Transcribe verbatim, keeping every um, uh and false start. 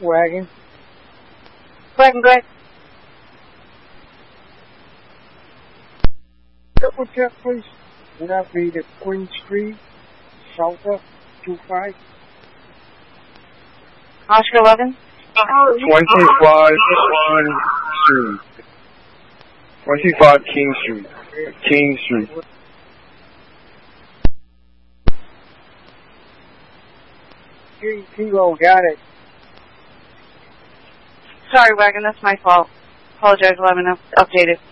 Wagon. Wagon, go ahead. Double check, please. Would that be the Queen Street, Salta, two five? Oscar eleven? twenty-five Street. twenty-five King Street. King Street. Kilo, got it. Sorry, Wagon, that's my fault. Apologize, eleven, up- updated.